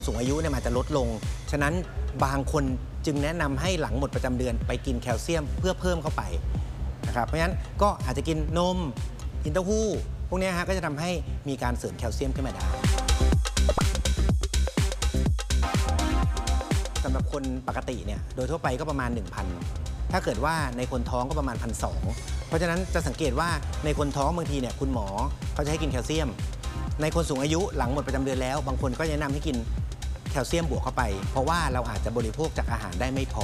สูงอายุเนี่ยมันจะลดลงฉะนั้นบางคนจึงแนะนำให้หลังหมดประจำเดือนไปกินแคลเซียมเพื่อเพิ่มเข้าไปนะครับเพราะฉะนั้นก็อาจจะกินนมกินเต้าหู้พวกนี้ก็จะทำให้มีการเสริมแคลเซียมขึ้นมาได้สำหรับคนปกติเนี่ยโดยทั่วไปก็ประมาณ 1,000 ถ้าเกิดว่าในคนท้องก็ประมาณ 1,200 เพราะฉะนั้นจะสังเกตว่าในคนท้องบางทีเนี่ยคุณหมอเขาจะให้กินแคลเซียมในคนสูงอายุหลังหมดประจำเดือนแล้วบางคนก็แนะนำให้กินแคลเซียมบวกเข้าไปเพราะว่าเราอาจจะบริโภคจากอาหารได้ไม่พอ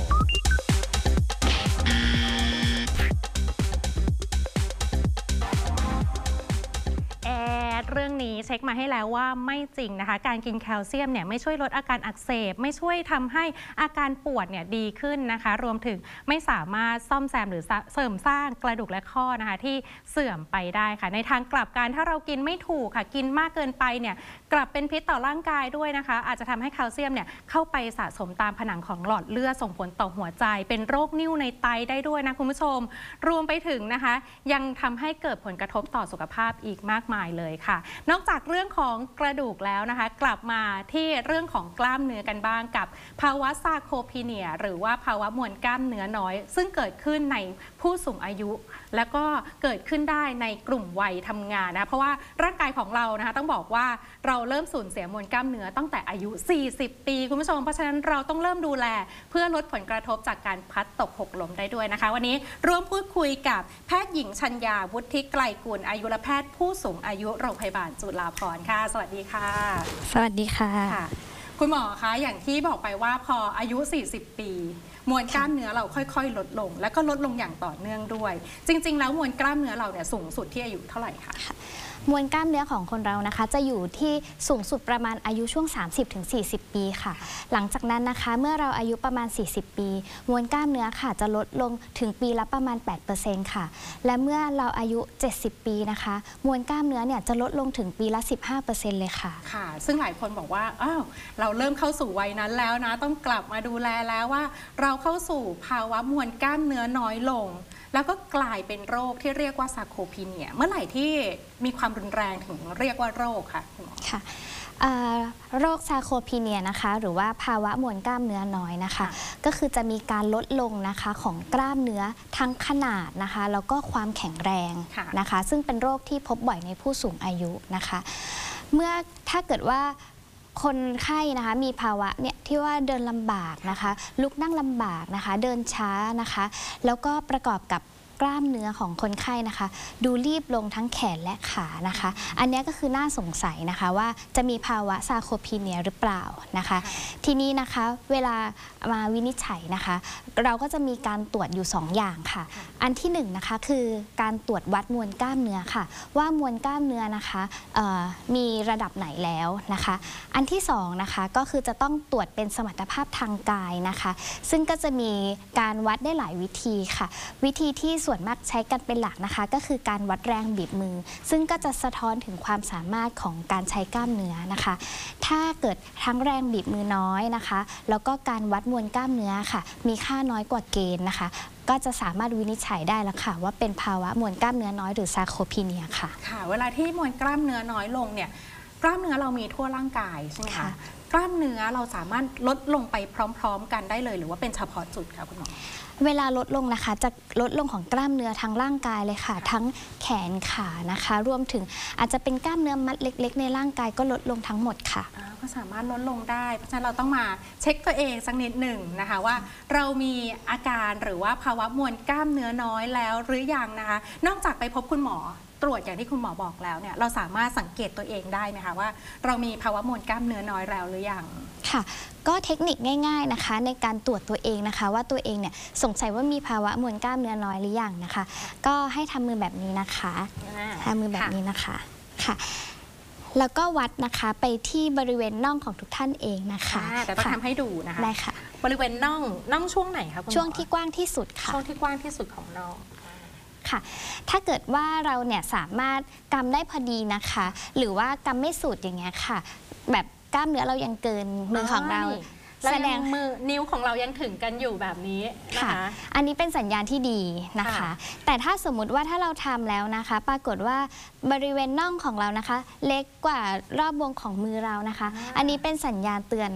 เรื่องนี้เช็คมาให้แล้วว่าไม่จริงนะคะการกินแคลเซียมเนี่ยไม่ช่วยลดอาการอักเสบไม่ช่วยทำให้อาการปวดเนี่ยดีขึ้นนะคะรวมถึงไม่สามารถซ่อมแซมหรือเสริมสร้างกระดูกและข้อนะคะที่เสื่อมไปได้ค่ะในทางกลับกันถ้าเรากินไม่ถูกค่ะกินมากเกินไปเนี่ยกลับเป็นพิษต่อร่างกายด้วยนะคะอาจจะทำให้แคลเซียมเนี่ยเข้าไปสะสมตามผนังของหลอดเลือดส่งผลต่อหัวใจเป็นโรคนิ่วในไตได้ด้วยนะคุณผู้ชมรวมไปถึงนะคะยังทำให้เกิดผลกระทบต่อสุขภาพอีกมากมายเลยค่ะนอกจากเรื่องของกระดูกแล้วนะคะกลับมาที่เรื่องของกล้ามเนื้อกันบ้างกับภาวะซาร์โคพีเนียหรือว่าภาวะมวลกล้ามเนื้อน้อยซึ่งเกิดขึ้นในผู้สูงอายุแล้วก็เกิดขึ้นได้ในกลุ่มวัยทำงานนะเพราะว่าร่างกายของเรานะคะต้องบอกว่าเราเริ่มสูญเสียมวลกล้ามเนื้อตั้งแต่อายุ40 ปีคุณผู้ชมเพราะฉะนั้นเราต้องเริ่มดูแลเพื่อลดผลกระทบจากการพลัดตกหกล้มได้ด้วยนะคะวันนี้ร่วมพูดคุยกับแพทย์หญิงชัญญาวุฒิไกลกุลอายุรแพทย์ผู้สูงอายุโรงพยาบาลจุฬาภรณ์ค่ะสวัสดีค่ะสวัสดีค่ะคุณหมอคะอย่างที่บอกไปว่าพออายุ40 ปีมวลกล้ามเนื้อเราค่อยๆลดลงแล้วก็ลดลงอย่างต่อเนื่องด้วยจริงๆแล้วมวลกล้ามเนื้อเราเนี่ยสูงสุดที่อายุเท่าไหร่คะมวลกล้ามเนื้อของคนเรานะคะจะอยู่ที่สูงสุดประมาณอายุช่วง 30-40 ปีค่ะหลังจากนั้นนะคะเมื่อเราอายุประมาณ40 ปีมวลกล้ามเนื้อค่ะจะลดลงถึงปีละประมาณ 8% ค่ะและเมื่อเราอายุ70 ปีนะคะมวลกล้ามเนื้อเนี่ยจะลดลงถึงปีละ 15% เลยค่ะค่ะซึ่งหลายคนบอกว่าอ้าวเราเริ่มเข้าสู่วัยนั้นแล้วนะต้องกลับมาดูแลแล้วว่าเราเข้าสู่ภาวะมวลกล้ามเนื้อน้อยลงแล้วก็กลายเป็นโรคที่เรียกว่าซาร์โคพีเนียเมื่อไหร่ที่มีความรุนแรงถึงเรียกว่าโรคค่ะคุณหมอค่ะโรคซาร์โคพีเนียนะคะหรือว่าภาวะมวลกล้ามเนื้อน้อยนะคะก็คือจะมีการลดลงนะคะของกล้ามเนื้อทั้งขนาดนะคะแล้วก็ความแข็งแรงนะคะซึ่งเป็นโรคที่พบบ่อยในผู้สูงอายุนะคะเมื่อถ้าเกิดว่าคนไข้นะคะมีภาวะเนี่ยที่ว่าเดินลำบากนะคะลุกนั่งลำบากนะคะเดินช้านะคะแล้วก็ประกอบกับกล้ามเนื้อของคนไข้นะคะดูรีบลงทั้งแขนและขานะคะอันนี้ก็คือน่าสงสัยนะคะว่าจะมีภาวะซาร์โคพีเนียหรือเปล่านะคะทีนี้นะคะเวลามาวินิจฉัยนะคะเราก็จะมีการตรวจอยู่2 อย่างค่ะอันที่1นะคะคือการตรวจวัดมวลกล้ามเนื้อค่ะว่ามวลกล้ามเนื้อนะคะมีระดับไหนแล้วนะคะอันที่2นะคะก็คือจะต้องตรวจเป็นสมรรถภาพทางกายนะคะซึ่งก็จะมีการวัดได้หลายวิธีค่ะวิธีที่ส่วนมากใช้กันเป็นหลักนะคะก็คือการวัดแรงบีบมือซึ่งก็จะสะท้อนถึงความสามารถของการใช้กล้ามเนื้อนะคะถ้าเกิดทั้งแรงบีบมือน้อยนะคะแล้วก็การวัดมวลกล้ามเนื้อค่ะมีค่าน้อยกว่าเกณฑ์นะคะก็จะสามารถวินิจฉัยได้แล้วค่ะว่าเป็นภาวะมวลกล้ามเนื้อน้อยหรือซาร์โคพีเนียค่ะค่ะเวลาที่มวลกล้ามเนื้อน้อยลงเนี่ยกล้ามเนื้อเรามีทั่วร่างกายใช่ไหมคะกล้ามเนื้อเราสามารถลดลงไปพร้อมๆกันได้เลยหรือว่าเป็นเฉพาะจุดคะคุณหมอเวลาลดลงนะคะจะลดลงของกล้ามเนื้อทั้งร่างกายเลยค่ะทั้งแขนขานะคะรวมถึงอาจจะเป็นกล้ามเนื้อมัดเล็กๆในร่างกายก็ลดลงทั้งหมดค่ะก็สามารถลดลงได้เพราะฉะนั้นเราต้องมาเช็คตัวเองสักนิดหนึ่งนะคะว่าเรามีอาการหรือว่าภาวะมวลกล้ามเนื้อน้อยแล้วหรือยังนะคะนอกจากไปพบคุณหมอตรวจอย่างที่คุณหมอบอกแล้วเนี่ยเราสามารถสังเกตตัวเองได้ไหมคะว่าเรามีภาวะมวลกล้ามเนื้อน้อยแล้วหรือยังค่ะก็เทคนิคง่ายๆนะคะในการตรวจตัวเองนะคะว่าตัวเองเนี่ยสงสัยว่ามีภาวะมวลกล้ามเนื้อน้อยหรือยังนะคะก็ให้ทำมือแบบนี้นะคะทำมือแบบนี้นะคะค่ะแล้วก็วัดนะคะไปที่บริเวณน่องของทุกท่านเองนะคะแต่ต้องทำให้ดูนะคะได้ค่ะบริเวณน่องช่วงไหนคะคุณหมอช่วงที่กว้างที่สุดค่ะช่วงที่กว้างที่สุดของน่องค่ะถ้าเกิดว่าเราเนี่ยสามารถกำได้พอดีนะคะหรือว่ากำไม่สุดอย่างเงี้ยค่ะแบบกล้ามเนื้อเรายังเกินมือของเราแล้วแสดยัง งมือนิ้วของเรายังถึงกันอยู่แบบนี้นะค่ะคะอันนี้เป็นสัญญาณที่ดีนะคะค่ะแต่ถ้าสมมุติว่าถ้าเราทำแล้วนะคะ ปรากฏว่าบริเวณน่องของเรานะคะ เล็กกว่ารอบวงของมือเรานะคะ อันนี้เป็นสัญญาณเตือน